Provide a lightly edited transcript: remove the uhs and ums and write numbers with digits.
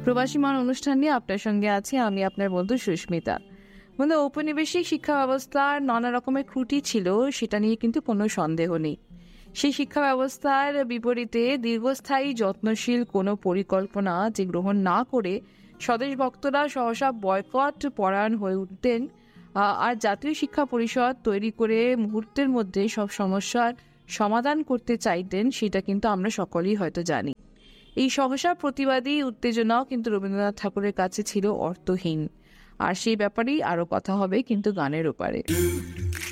প্রবাসী মান অনুষ্ঠান নিয়ে আপনার সঙ্গে আছি আমি, আপনার বন্ধু সুস্মিতা। বন্ধু, ঔপনিবেশিক শিক্ষা ব্যবস্থার নানা রকমের ত্রুটি ছিল, সেটা নিয়ে কিন্তু কোনো সন্দেহ নেই। সেই শিক্ষা ব্যবস্থার বিপরীতে দীর্ঘস্থায়ী যত্নশীল কোনো পরিকল্পনা যে গ্রহণ না করে স্বদেশ ভক্তরা সহসা বয়কট পরায়ণ হয়ে উঠতেন, আর জাতীয় শিক্ষা পরিষদ তৈরি করে মুহূর্তের মধ্যে সব সমস্যার সমাধান করতে চাইতেন, সেটা কিন্তু আমরা সকলেই হয়তো জানি। এই সহসা প্রতিবাদী উত্তেজনাও কিন্তু রবীন্দ্রনাথ ঠাকুরের কাছে ছিল অর্থহীন। আর সেই ব্যাপারেই আরো কথা হবে কিন্তু গানের ওপারে।